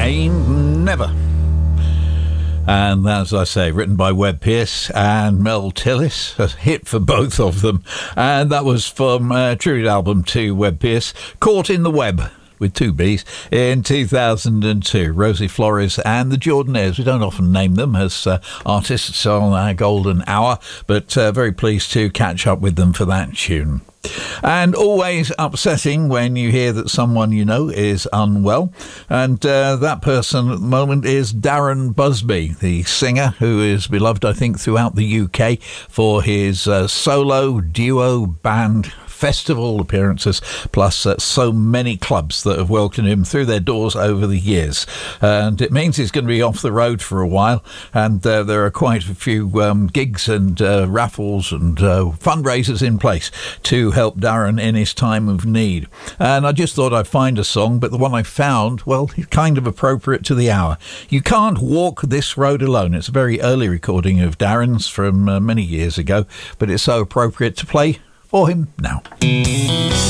Ain't Never. And as I say, written by Webb Pierce and Mel Tillis, a hit for both of them. And that was from a tribute album to Webb Pierce, Caught in the Web, with two B's, in 2002. Rosie Flores and the Jordanaires. We don't often name them as artists on our golden hour, but very pleased to catch up with them for that tune. And always upsetting when you hear that someone you know is unwell. And that person at the moment is Darren Busby, the singer who is beloved, I think, throughout the UK for his solo duo band festival appearances, plus so many clubs that have welcomed him through their doors over the years. And it means he's going to be off the road for a while, and there are quite a few gigs and raffles and fundraisers in place to help Darren in his time of need. And I just thought I'd find a song, but the one I found, well, it's kind of appropriate to the hour. You Can't Walk This Road Alone. It's a very early recording of Darren's from many years ago, but it's so appropriate to play for him now.